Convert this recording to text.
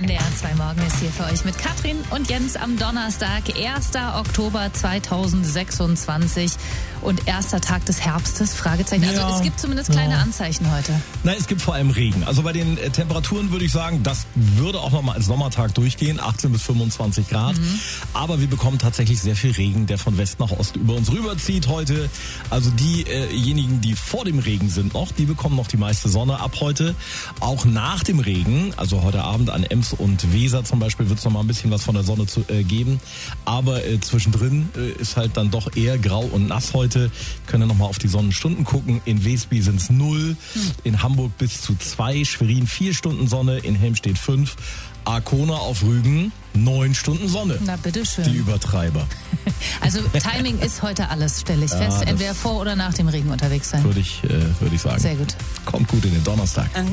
NDR 2 Morgen ist hier für euch mit Katrin und Jens am Donnerstag, 1. Oktober 2026 und erster Tag des Herbstes, Fragezeichen. Also es gibt zumindest kleine Anzeichen heute. Nein, es gibt vor allem Regen. Also bei den Temperaturen würde ich sagen, das würde auch nochmal als Sommertag durchgehen, 18 bis 25 Grad. Aber wir bekommen tatsächlich sehr viel Regen, der von West nach Ost über uns rüberzieht heute. Also diejenigen, die vor dem Regen sind noch, die bekommen noch die meiste Sonne ab heute. Auch nach dem Regen, also heute Abend an Ems und Weser zum Beispiel, wird es noch mal ein bisschen was von der Sonne geben. Aber zwischendrin ist halt dann doch eher grau und nass heute. Können wir noch mal auf die Sonnenstunden gucken. In Wesby sind es 0, in Hamburg bis zu 2, Schwerin 4 Stunden Sonne, in Helmstedt 5, Arkona auf Rügen 9 Stunden Sonne. Na bitteschön. Die Übertreiber. Also Timing ist heute alles, stelle ich fest. Entweder vor oder nach dem Regen unterwegs sein. Würde ich sagen. Sehr gut. Kommt gut in den Donnerstag.